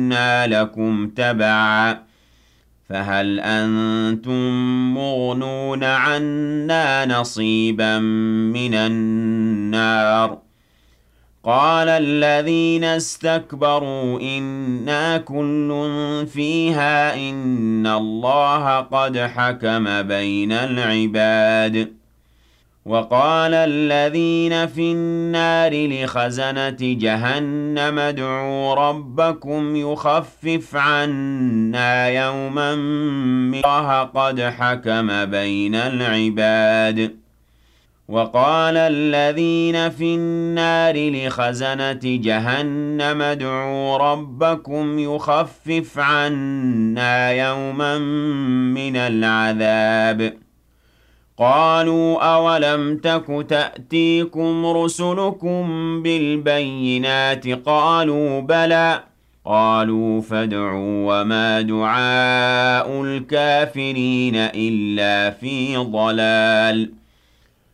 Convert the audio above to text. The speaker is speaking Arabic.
كُنَّا لَكُمْ تَبَعًا فَهَلْ أَنتُم مُّغْنُونَ عَنَّا نَصِيبًا مِّنَ النَّارِ قَالَ الَّذِينَ اسْتَكْبَرُوا إِنَّا كُلٌّ فِيهَا إِنَّ اللَّهَ قَدْ حَكَمَ بَيْنَ الْعِبَادِ وَقَالَ الَّذِينَ فِي النَّارِ لِخَزَنَةِ جَهَنَّمَ ادْعُوا رَبَّكُمْ يُخَفِّفْ عَنَّا يَوْمًا مِّنَ اللَّهَ قَدْ حَكَمَ بَيْنَ الْعِبَادِ وَقَالَ الَّذِينَ فِي النَّارِ لِخَزَنَةِ جَهَنَّمَ ادْعُوا رَبَّكُمْ يُخَفِّفْ عَنَّا يَوْمًا مِّنَ الْعَذَابِ قَالُوا أَوَلَمْ تَكُ تَأْتِيكُمْ رُسُلُكُم بِالْبَيِّنَاتِ ۖ قَالُوا بَلَىٰ ۚ قَالُوا فَادْعُوا ۖ وَمَا دُعَاءُ الْكَافِرِينَ إِلَّا فِي ضَلَالٍ